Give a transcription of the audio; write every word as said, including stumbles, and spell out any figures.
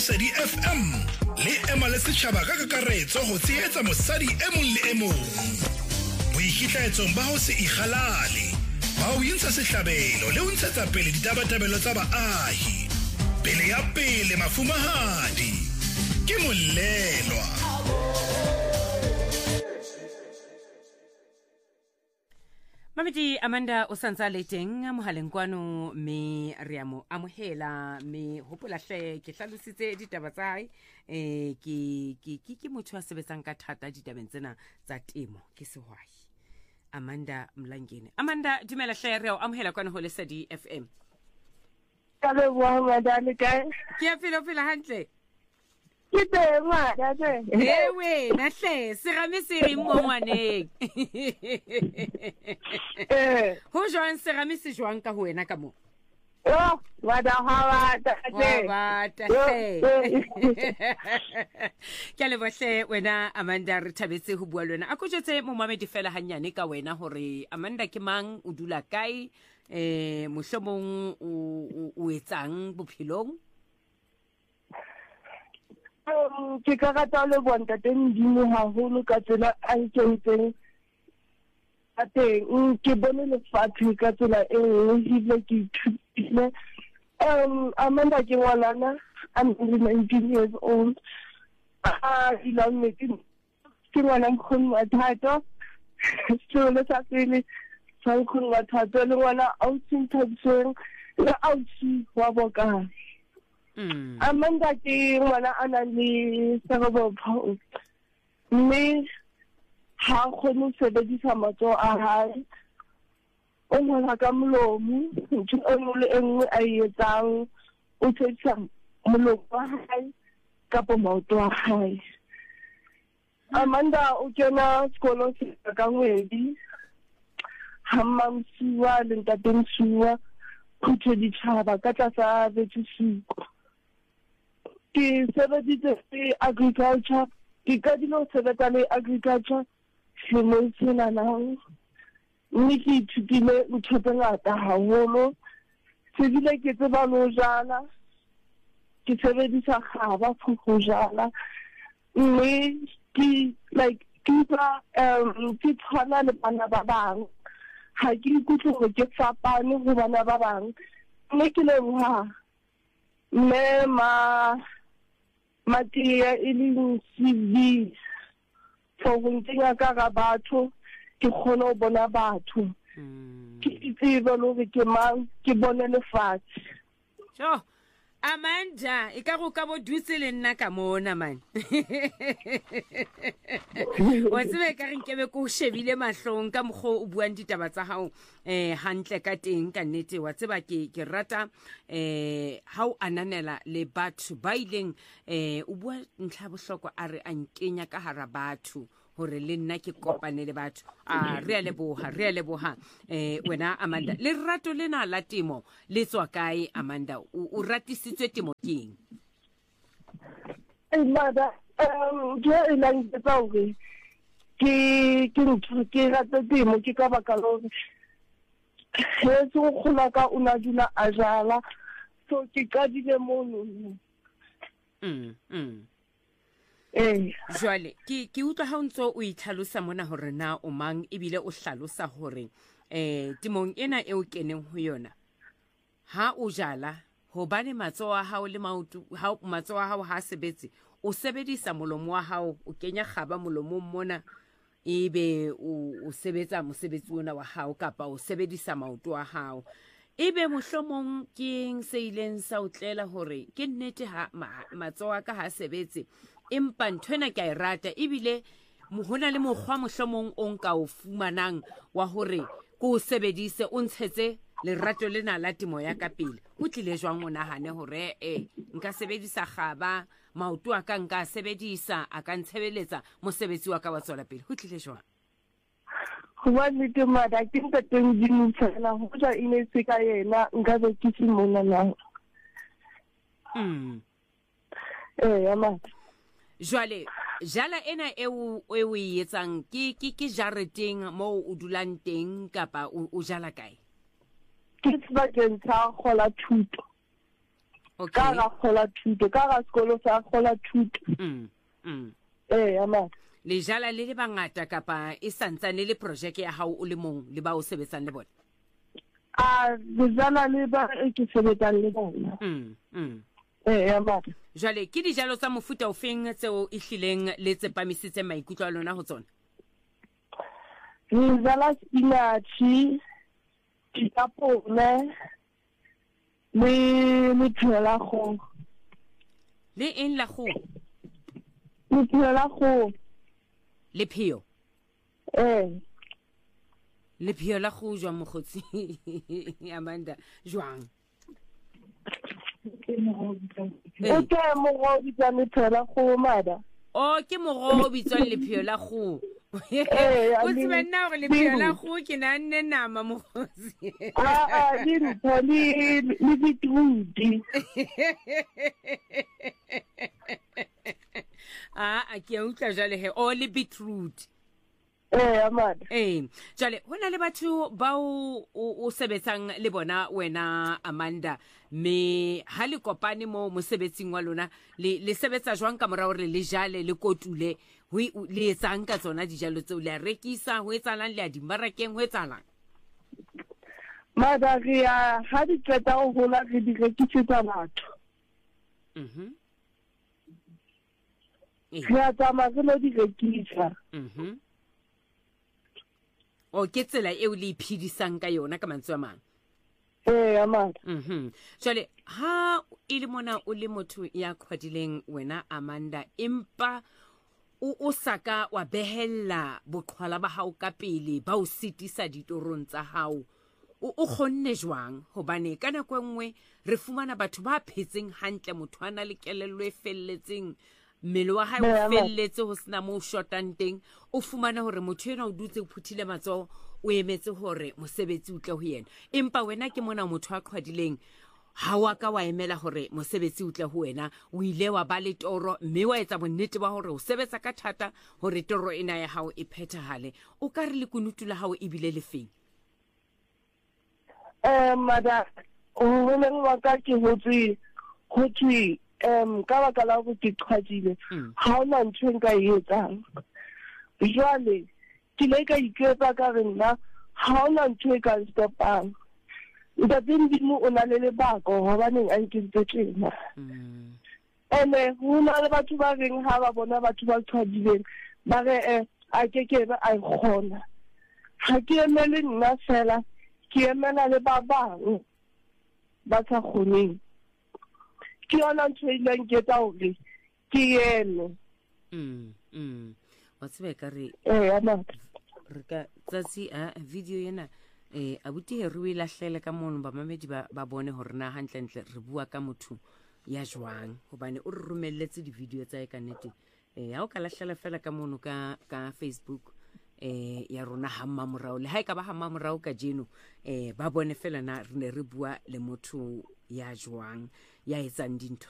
Lesedi F M le ema le setjhaba ka kakaretso ho tshehetsa mosadi e mong le e mong. Boikitlaetsong ba ho se ikgalale, ba o intsha sehlabelo le ho ntshetsa pele ditabatabelo tsa baahi. Pele ya pele mafumahadi ke Molelwa. Mamedi Amanda o santsa le teng mohaleng kwano me riamo amohela me hopola hle ke hlalositse ditaba tsa hae eh ke ke ke motho a sebetsang ka thata ditabeng tsena tsa temo ke sehwai. Amanda Mlangeni. Amanda dumela hle re o amohela kwano ho Lesedi F M. Ka le bua madale kae? Ke a phela phela hantle. Ke teng ngwana tse. Ewe na hle serame se re mmongwaneng. Eh, Ho jwang serame se jwang ka ho wena ka mo? oh, wada hawa tse. Wa bata hle. Ke le bohle wena Amanda re thabetse ho bua lona. A ko jetse mo mamedi fela hanyane ka wena hore Amanda ke mang, o dula kae, eh mohlomong o o etsang bophelong? Um, ke ka rata le bonta teng dimo haholo ka tsela a nkentseng a teng ke bone lefatshe ka tsela e nngwe hile ke ithutile. Um, Amanda ke ngwanana, I'm nineteen years old. Ah, ilang meeting. Ke ngwana mkhoni wa thata. Selo sa pele sa mkhoni wa thata le ngwana a utsinthabiseng le a utsi wa bokana. Mm. Amanda ke ngwana a nang le cerebral palsy. Mme ha kgone ho sebedisa matsoho a hae. O ngwana ka molomo, ntho e nngwe le e nngwe a e etsang o tshedisa molomo wa hae kapa maoto a hae. Amanda o kena sekolo se ka ngwedi. Ha mmamsiwa le ntatemsiwa phuthe ditjhaba ka tlasa Vetsisiko. Ke sebeditse agriculture, ke ka dilo sebetsa le agriculture selemong sena nang. Mme ke ithutile ntho tse ngata haholo. Se bile ke tseba le ho jala, ke sebedisa kgaba for ho jala. Mme ke like ke tsa um ke tshwana le bana ba bang. Ha ke ikutlwe hore ke fapane ho bana ba bang. Mme ke leboha mme ma Matia e leng C V for ho ntsenya ka ga batho ke kgone ho bona batho. Ke tsebe le hore ke mang, ke bone lefatshe. Jo Amanda, e ka go ka bo dutse le nna ka mona man. Wa tsebe ka re nkebe ko shebile mahlong ka mokgo o buang ditaba tsa hao eh hantle ka teng ka nnete. Wa tseba ke ke rata eh ha o ananela le batho ba ileng eh o bua ntlha bohlokwa a re a nkenya ka hara batho hore le nna ke kopane le batho a re a leboha re a leboha eh wena Amanda le rato lena la temo le tswa kae Amanda o ratisitswe temo keng? Eh mada um je ila ntsa hore ke ke ntho ke rata temo ke ka baka lore he so khona ka una dula a jala so ke ka dile mono. Mm mm Eh jwale ke ke utlwa ha o ntso o itlhalosa mona hore na o mang ebile o hlalosa hore eh timong ena e o keneng ho yona ha o jala hobane matsoho a hao le maoto ha matsoho a hao ha sebetse o sebedisa molomo wa hao o kenya kgaba molomong mona ebe o o sebetsa mosebetsi ona wa hao kapa o sebedisa maoto a hao ebe mohlomong ke se ileng sa o tlela hore ke nnete ha matsoho ka ha sebetse empa nthwena ke a rata ebile mohona le mokgwa mohlomong o nka o fumanang wa hore ko sebedise o ntshetse lerato lena la temo ya ka pele o tlile jwang o nahane hore eh nka sebedisa kgaba maoto a ka nka sebedisa a ka ntshebeletsa mosebetsi wa ka wa tswela pele ho tlile jwang? Wa nite mada ke nka teng ding tsela ho ja ine se ka yena nka be ke se mona na. Mm. Eh ama jwale jala ena e o e o etsang ke ke ke jareteng mo o dulang teng kapa o jala kae? Ke sebakeng sa kgola thuto. Okay. ka ga kgola thuto ka ga sekolo sa kgola thuto mm mm ee ama le jala le le bangata kapa e santsane le projeke ya hao o le mong le ba o sebetsang le bona? a dijala le ba e ke sebetsang le bona mm mm ee ama jwale ke dijalo tsa mofuta o feng tseo e hlileng le tsepamisitse maikutlo a lona ho tsona? re jala spinach ditapole le lephelo la kgogo le eng la kgogo? lephelo la kgogo lepheo ee lepheo la kgogo jwang mokgotsi? Amanda jwang? o ke morogo o bitsang lephelo la kgogo mada o ke morogo o bitswang lepheo la kgogo Ee, o a le- tseba nna gore lepheo la kgogo ke na nne nama mokgotsi. a a le ntho le le beetroot a ke a utlwa jwale he o le beetroot. ee amada ee jwale ho na le batho bao o o sebetsang le bona wena Amanda, me ha le kopane mo mosebetsing wa lona le le sebetsa jwang ka mora hore le jale le kotule ho le etsang ka tsona dijalo tseo? Le a rekisa ho etsalang? Le a dimmarakeng ho etsalang? mada re ya ha di qeta go gola re di rekisetsa batho mhm re a tsamaya re lo di rekisa mhm o ke tsela eo le iphedisang ka yona ka mantswe a mang? ee amada mhm jwale ha e le mona o le motho ya khwadileng wena Amanda, empa o o saka wa behella boqhwala ba hao ka pele ba o sitisa ditorong tsa hao, o o khonne jwang? Hobane ka nako engwe re fumana batho ba phetseng hantle, motho ana le kelello e felletseng, mmele wa hae o felletse ho sena mo shotang teng, o fumana hore motho ena o dutse o phuthile matsoho o emetse hore mosebetsi o tle ho yena, empa wena ke mona motho a khwadileng ha wa ka wa emela hore mosebetsi o tle ho wena, o ile wa ba le toro mme wa etsa bonnete ba hore o sebetsa ka thata hore toro ena ya hao e phethahale. O ka re le kunutu la hao e bile le feng? um mada o boleng wa ka ke hotse ho thwe um ka baka la gore ke qhwadile ha ona ntho e nka e etsang. Jwale ke ile ka iketsa ka re nna ha ona ntho e ka stopang. Ntate Modimo o na le lebako hobaneng a nkentse tjena. ene ho na le batho ba reng ha ba bona batho ba qhwadileng ba re eh a ke ke ba a kgona. Ha ke emele nna fela, ke emela le ba bang ba sa kgoneng. Ke yona ntho e ileng ke etsa hore ke eme. mm mm wa tsebe ka re Eh ama re ka tsatsi a video ena eh abuti he re lahlela ka mono ba mamedi ba ba bone hore na hantle ntle re bua ka motho ya jwang, hobane o re romelletse di video tsa ka nete eh ha o ka lahlela fela ka mono ka ka Facebook eh ya rona ha mmamorao, le ha e ka ba ha mmamorao ka jeno eh ba bone fela na re ne re bua le motho ya jwang ya etsang dintho